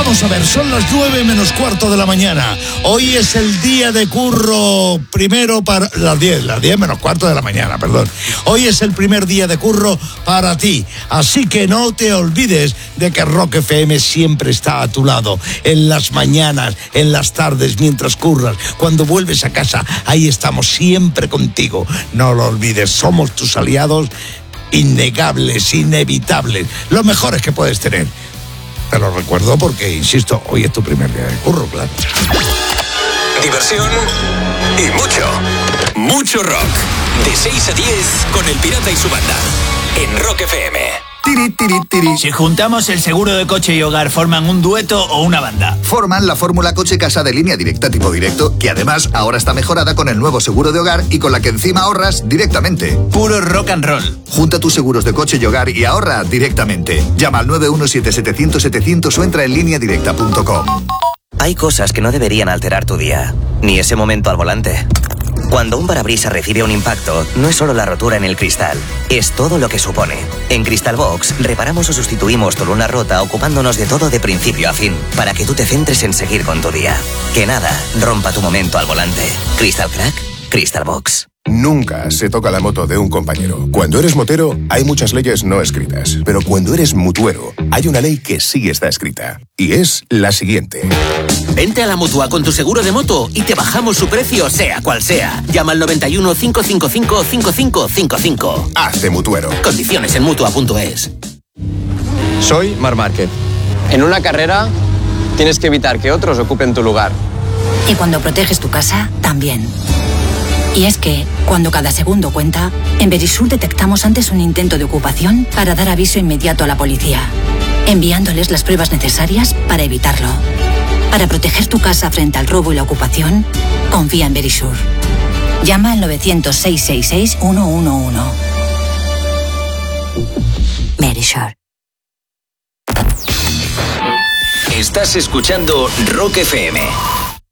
Vamos a ver, son las 9:15 de la mañana. Hoy es el día de curro primero para... Las 10:15 de la mañana, perdón. Hoy es el primer día de curro para ti. Así que no te olvides de que Rock FM siempre está a tu lado. En las mañanas, en las tardes, mientras curras. Cuando vuelves a casa, ahí estamos siempre contigo. No lo olvides, somos tus aliados innegables, inevitables. Los mejores que puedes tener. Te lo recuerdo porque, insisto, hoy es tu primer día de curro, claro. Diversión y mucho rock. De 6 a 10 con El Pirata y su banda. En Rock FM. Si juntamos el seguro de coche y hogar, ¿forman un dueto o una banda? Forman la fórmula coche-casa de Línea Directa tipo directo, que además ahora está mejorada con el nuevo seguro de hogar y con la que encima ahorras directamente. Puro rock and roll. Junta tus seguros de coche y hogar y ahorra directamente. Llama al 917-700-700 o entra en lineadirecta.com. Hay cosas que no deberían alterar tu día, ni ese momento al volante. Cuando un parabrisas recibe un impacto, no es solo la rotura en el cristal, es todo lo que supone. En Crystal Box, reparamos o sustituimos tu luna rota ocupándonos de todo de principio a fin, para que tú te centres en seguir con tu día. Que nada rompa tu momento al volante. Crystal Crack, Crystal Box. Nunca se toca la moto de un compañero. Cuando eres motero, hay muchas leyes no escritas. Pero cuando eres mutuero, hay una ley que sí está escrita. Y es la siguiente. Vente a la Mutua con tu seguro de moto y te bajamos su precio, sea cual sea. Llama al 91 555 5555. Hazte mutuero. Condiciones en Mutua.es. Soy Marc Márquez. En una carrera tienes que evitar que otros ocupen tu lugar. Y cuando proteges tu casa, también. Y es que, cuando cada segundo cuenta, en Verisur detectamos antes un intento de ocupación para dar aviso inmediato a la policía, enviándoles las pruebas necesarias para evitarlo. Para proteger tu casa frente al robo y la ocupación, confía en Verisur. Llama al 900-666-111. Verisur. Estás escuchando Rock FM.